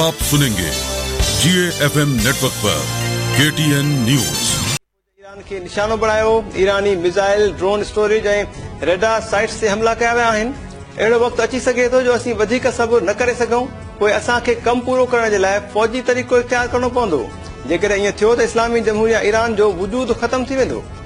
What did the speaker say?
आप सुनेंगे GAFM network पर KTN news. Iran के निशानो बनायो, ईरानी मिसाइल, ड्रोन स्टोरेज ऐं रेडार साइट्स से हमला कया विया आहिनि। अहिड़ो वक़्तु अची सघे थो जो असीं वधीक सब्र न करे सघूं, पोइ असांखे कमु पूरो करण जे लाइ फ़ौजी तरीक़ो इख्तियार करणो पवंदो। जेकॾहिं ईअं थियो त इस्लामी जमहूरिया ईरान जो वजूद ख़तमु थी वेंदो।